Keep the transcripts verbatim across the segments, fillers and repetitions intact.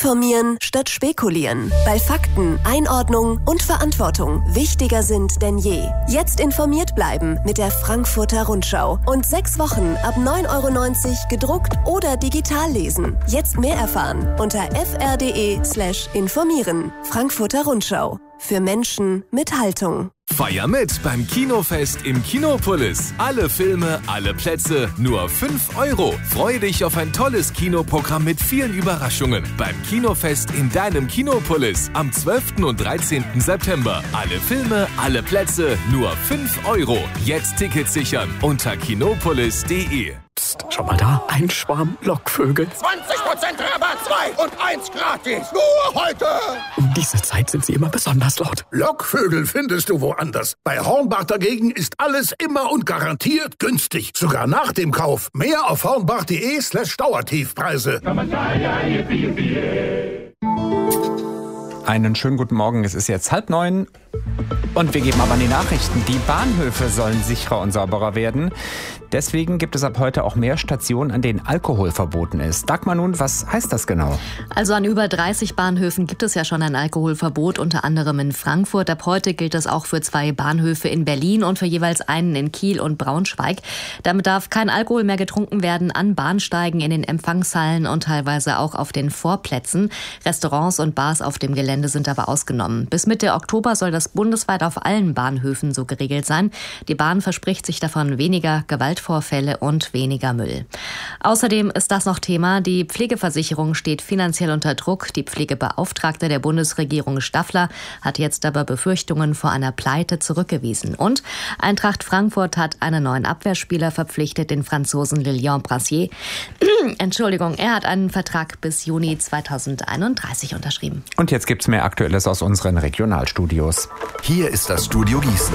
Informieren statt spekulieren. Weil Fakten, Einordnung und Verantwortung wichtiger sind denn je. Jetzt informiert bleiben mit der Frankfurter Rundschau. Und sechs Wochen ab neun Euro neunzig gedruckt oder digital lesen. Jetzt mehr erfahren unter fr.de slash informieren. Frankfurter Rundschau. Für Menschen mit Haltung. Feier mit beim Kinofest im Kinopolis. Alle Filme, alle Plätze, nur fünf Euro. Freue dich auf ein tolles Kinoprogramm mit vielen Überraschungen. Beim Kinofest in deinem Kinopolis am zwölften und dreizehnten September. Alle Filme, alle Plätze, nur fünf Euro. Jetzt Tickets sichern unter kinopolis punkt de. Psst, schau mal da, ein Schwarm Lockvögel. zwanzig Prozent Rabatt, zwei und eins gratis. Nur heute. Um diese Zeit sind sie immer besonders laut. Lockvögel findest du woanders. Bei Hornbach dagegen ist alles immer und garantiert günstig. Sogar nach dem Kauf. Mehr auf hornbach.de slash Dauertiefpreise. Einen schönen guten Morgen, es ist jetzt halb neun und wir geben aber an die Nachrichten. Die Bahnhöfe sollen sicherer und sauberer werden. Deswegen gibt es ab heute auch mehr Stationen, an denen Alkohol verboten ist. Dagmar nun, was heißt das genau? Also an über dreißig Bahnhöfen gibt es ja schon ein Alkoholverbot, unter anderem in Frankfurt. Ab heute gilt das auch für zwei Bahnhöfe in Berlin und für jeweils einen in Kiel und Braunschweig. Damit darf kein Alkohol mehr getrunken werden an Bahnsteigen, in den Empfangshallen und teilweise auch auf den Vorplätzen. Restaurants und Bars auf dem Gelände sind aber ausgenommen. Bis Mitte Oktober soll das bundesweit auf allen Bahnhöfen so geregelt sein. Die Bahn verspricht sich davon weniger Gewaltvorfälle und weniger Müll. Außerdem ist das noch Thema. Die Pflegeversicherung steht finanziell unter Druck. Die Pflegebeauftragte der Bundesregierung Staffler hat jetzt aber Befürchtungen vor einer Pleite zurückgewiesen. Und Eintracht Frankfurt hat einen neuen Abwehrspieler verpflichtet, den Franzosen Lilian Brassier. Entschuldigung, er hat einen Vertrag bis Juni zweitausendeinunddreißig unterschrieben. Und jetzt gibt's mehr Aktuelles aus unseren Regionalstudios. Hier ist das Studio Gießen.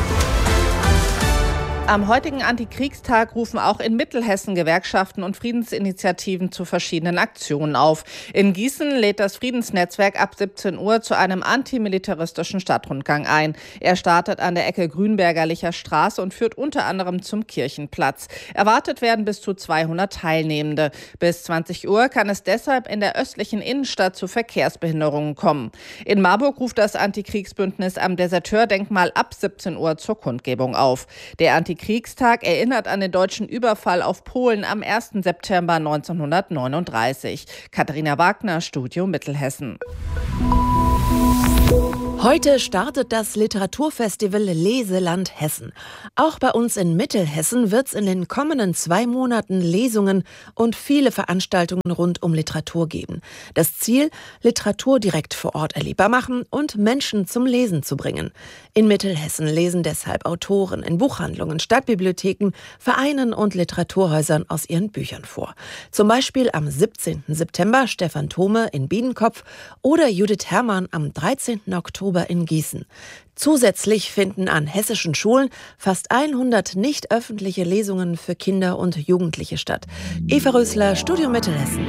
Am heutigen Antikriegstag rufen auch in Mittelhessen Gewerkschaften und Friedensinitiativen zu verschiedenen Aktionen auf. In Gießen lädt das Friedensnetzwerk ab siebzehn Uhr zu einem antimilitaristischen Stadtrundgang ein. Er startet an der Ecke Grünbergerlicher Straße und führt unter anderem zum Kirchenplatz. Erwartet werden bis zu zweihundert Teilnehmende. Bis zwanzig Uhr kann es deshalb in der östlichen Innenstadt zu Verkehrsbehinderungen kommen. In Marburg ruft das Antikriegsbündnis am Deserteurdenkmal ab siebzehn Uhr zur Kundgebung auf. Der Antikriegstag Kriegstag erinnert an den deutschen Überfall auf Polen am ersten September neunzehnhundertneununddreißig. Katharina Wagner, Studio Mittelhessen. Heute startet das Literaturfestival Leseland Hessen. Auch bei uns in Mittelhessen wird es in den kommenden zwei Monaten Lesungen und viele Veranstaltungen rund um Literatur geben. Das Ziel, Literatur direkt vor Ort erlebbar machen und Menschen zum Lesen zu bringen. In Mittelhessen lesen deshalb Autoren in Buchhandlungen, Stadtbibliotheken, Vereinen und Literaturhäusern aus ihren Büchern vor. Zum Beispiel am siebzehnten September Stefan Thome in Biedenkopf oder Judith Herrmann am dreizehnten Oktober in Gießen. Zusätzlich finden an hessischen Schulen fast hundert nicht öffentliche Lesungen für Kinder und Jugendliche statt. Eva Rösler, Studio Mittelhessen.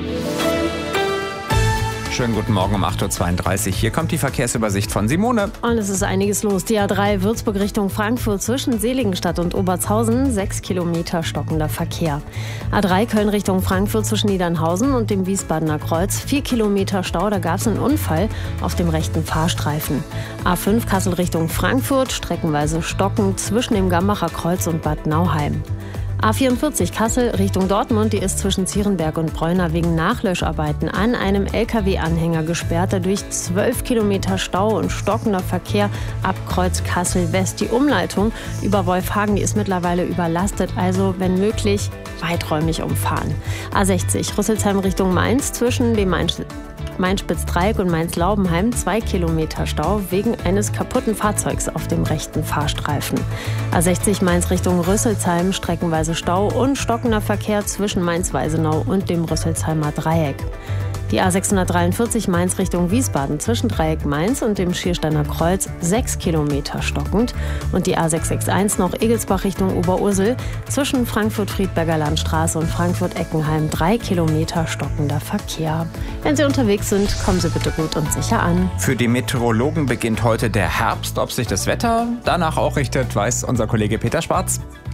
Schönen guten Morgen um acht Uhr zweiunddreißig. Hier kommt die Verkehrsübersicht von Simone. Und es ist einiges los. Die A drei Würzburg Richtung Frankfurt zwischen Seligenstadt und Obertshausen. Sechs Kilometer stockender Verkehr. A drei Köln Richtung Frankfurt zwischen Niedernhausen und dem Wiesbadener Kreuz. Vier Kilometer Stau, da gab es einen Unfall auf dem rechten Fahrstreifen. A fünf Kassel Richtung Frankfurt. Streckenweise stockend zwischen dem Gambacher Kreuz und Bad Nauheim. A vierundvierzig Kassel Richtung Dortmund, die ist zwischen Zierenberg und Bräuna wegen Nachlöscharbeiten an einem L K W-Anhänger gesperrt. Dadurch zwölf Kilometer Stau und stockender Verkehr ab Kreuz Kassel West. Die Umleitung über Wolfhagen, die ist mittlerweile überlastet, also wenn möglich weiträumig umfahren. A sechzig Rüsselsheim Richtung Mainz zwischen dem Mainz Mainz-Spitz-Dreieck und Mainz-Laubenheim zwei Kilometer Stau wegen eines kaputten Fahrzeugs auf dem rechten Fahrstreifen. A sechzig Mainz Richtung Rüsselsheim streckenweise Stau und stockender Verkehr zwischen Mainz-Weisenau und dem Rüsselsheimer Dreieck. Die A sechshundertdreiundvierzig Mainz Richtung Wiesbaden zwischen Dreieck Mainz und dem Schiersteiner Kreuz sechs Kilometer stockend. Und die A sechshundertsechsundsechzig noch Egelsbach Richtung Oberursel zwischen Frankfurt-Friedberger Landstraße und Frankfurt-Eckenheim drei Kilometer stockender Verkehr. Wenn Sie unterwegs sind, kommen Sie bitte gut und sicher an. Für die Meteorologen beginnt heute der Herbst. Ob sich das Wetter danach auch richtet, weiß unser Kollege Peter Schwarz.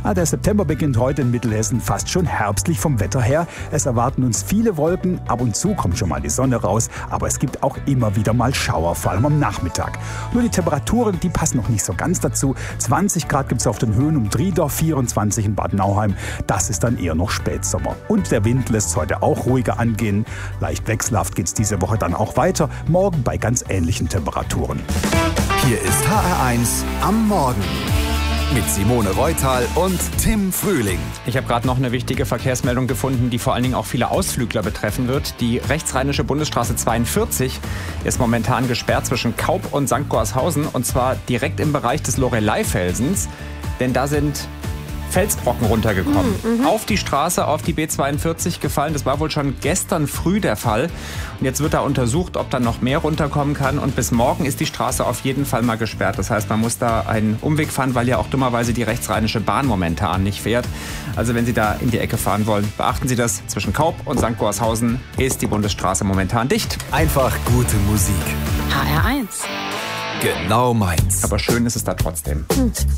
Ah, der September beginnt heute in Mittelhessen fast schon herbstlich vom Wetter her. Es erwarten uns viele Wolken, ab und zu kommt schon mal die Sonne raus, aber es gibt auch immer wieder mal Schauer, vor allem am Nachmittag. Nur die Temperaturen, die passen noch nicht so ganz dazu. zwanzig Grad gibt es auf den Höhen um Driedorf, vierundzwanzig in Bad Nauheim. Das ist dann eher noch Spätsommer. Und der Wind lässt es heute auch ruhiger angehen. Leicht wechselhaft geht es diese Woche dann auch weiter, morgen bei ganz ähnlichen Temperaturen. Hier ist H R eins am Morgen mit Simone Reutal und Tim Frühling. Ich habe gerade noch eine wichtige Verkehrsmeldung gefunden, die vor allen Dingen auch viele Ausflügler betreffen wird. Die rechtsrheinische Bundesstraße zweiundvierzig ist momentan gesperrt zwischen Kaup und Sankt Gorshausen, und zwar direkt im Bereich des Lorelei-Felsens, denn da sind Felsbrocken runtergekommen. Mhm, auf die Straße, auf die B zweiundvierzig gefallen. Das war wohl schon gestern früh der Fall. Und jetzt wird da untersucht, ob da noch mehr runterkommen kann. Und bis morgen ist die Straße auf jeden Fall mal gesperrt. Das heißt, man muss da einen Umweg fahren, weil ja auch dummerweise die rechtsrheinische Bahn momentan nicht fährt. Also wenn Sie da in die Ecke fahren wollen, beachten Sie das. Zwischen Kaup und Sankt Gorshausen ist die Bundesstraße momentan dicht. Einfach gute Musik. H R eins. Genau meins. Aber schön ist es da trotzdem. Hm.